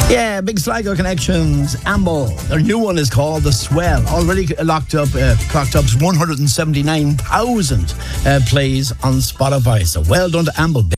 Yeah, Big Sligo Connections, Amble. Their new one is called The Swell. Already clocked up 179,000 plays on Spotify. So well done to Amble.